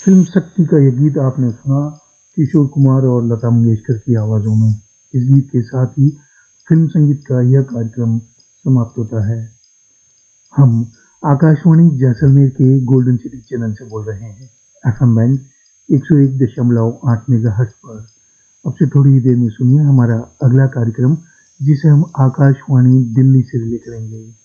Film शक्ति का ये गीत आपने सुना किशोर कुमार और लता मंगेशकर की आवाज़ों में। इस गीत के साथ ही फिल्म संगीत का यह कार्यक्रम समाप्त होता है। हम आकाशवाणी जैसलमेर के गोल्डन सिटी चैनल से बोल रहे हैं। एफएम बैंड 101.8 मेगाहर्ट्ज़ पर। अब से थोड़ी ही देर में सुनिए हमारा अगला कार्यक्रम, जिसे हम आकाशवाणी दिल्ली से रिले करेंगे।